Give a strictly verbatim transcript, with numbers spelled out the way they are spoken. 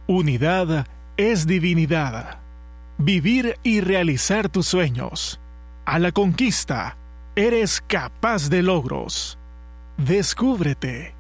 Unidad es divinidad. Vivir y realizar tus sueños. A la conquista, eres capaz de logros. Descúbrete.